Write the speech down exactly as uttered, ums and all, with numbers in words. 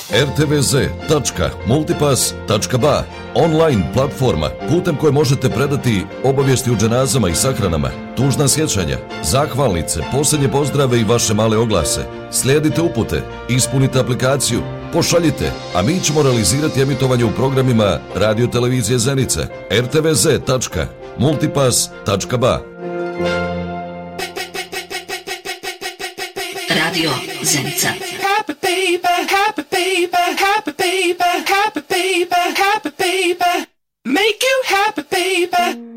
er te ve ze tačka multipass tačka ba, online platforma putem koje možete predati obavijesti o dženazama i sahranama, tužna sjećanja, zahvalnice, posljednje pozdrave i vaše male oglase. Slijedite upute, ispunite aplikaciju, pošaljite, a mi ćemo realizirati emitovanje u programima Radio Televizije Zenica. er te ve ze tačka multipass tačka ba. Radio Zenica. Happy baby, happy baby, happy baby, happy baby, happy baby, make you happy baby.